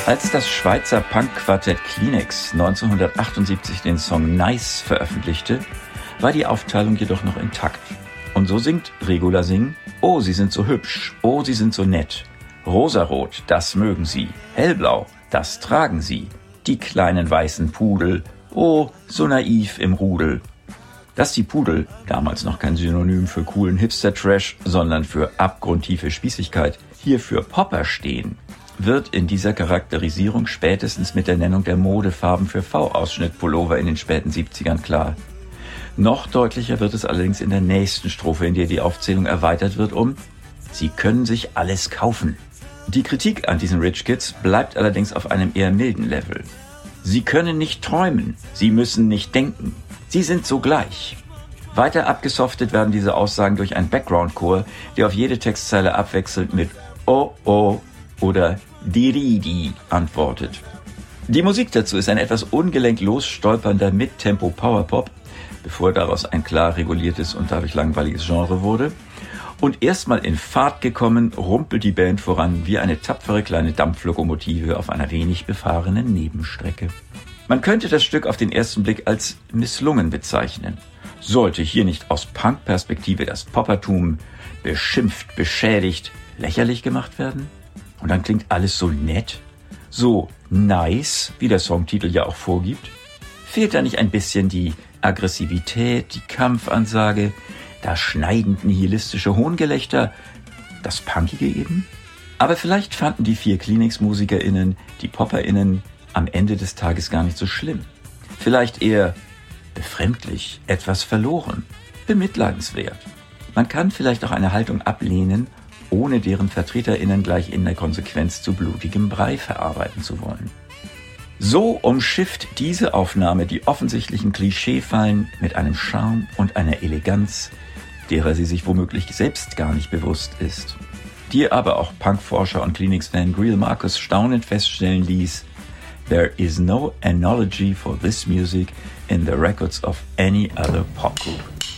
Als das Schweizer Punkquartett Kleenex 1978 den Song Nice veröffentlichte, war die Aufteilung jedoch noch intakt. Und so singt Regula Singh: Oh, sie sind so hübsch, oh, sie sind so nett. Rosarot, das mögen sie. Hellblau, das tragen sie. Die kleinen weißen Pudel, oh, so naiv im Rudel. Dass die Pudel, damals noch kein Synonym für coolen Hipster-Trash, sondern für abgrundtiefe Spießigkeit, hier für Popper stehen, wird in dieser Charakterisierung spätestens mit der Nennung der Modefarben für V-Ausschnitt-Pullover in den späten 70ern klar. Noch deutlicher wird es allerdings in der nächsten Strophe, in der die Aufzählung erweitert wird um Sie können sich alles kaufen. Die Kritik an diesen Rich Kids bleibt allerdings auf einem eher milden Level. Sie können nicht träumen, sie müssen nicht denken, sie sind so gleich. Weiter abgesoftet werden diese Aussagen durch einen Background-Chor, der auf jede Textzeile abwechselnd mit Oh oh oder Diridi antwortet. Die Musik dazu ist ein etwas ungelenk losstolpernder Mid-Tempo-Powerpop, bevor daraus ein klar reguliertes und dadurch langweiliges Genre wurde. Und erstmal in Fahrt gekommen, rumpelt die Band voran wie eine tapfere kleine Dampflokomotive auf einer wenig befahrenen Nebenstrecke. Man könnte das Stück auf den ersten Blick als misslungen bezeichnen. Sollte hier nicht aus Punk-Perspektive das Poppertum beschimpft, beschädigt, lächerlich gemacht werden? Und dann klingt alles so nett, so nice, wie der Songtitel ja auch vorgibt. Fehlt da nicht ein bisschen die Aggressivität, die Kampfansage, das schneidend nihilistische Hohngelächter, das Punkige eben? Aber vielleicht fanden die 4 Kleenex-MusikerInnen, die PopperInnen, am Ende des Tages gar nicht so schlimm. Vielleicht eher befremdlich, etwas verloren, bemitleidenswert. Man kann vielleicht auch eine Haltung ablehnen, ohne deren VertreterInnen gleich in der Konsequenz zu blutigem Brei verarbeiten zu wollen. So umschifft diese Aufnahme die offensichtlichen Klischeefallen mit einem Charme und einer Eleganz, derer sie sich womöglich selbst gar nicht bewusst ist, die aber auch Punkforscher und Kleenex-Fan Greil Marcus staunend feststellen ließ: There is no analogy for this music in the records of any other pop group.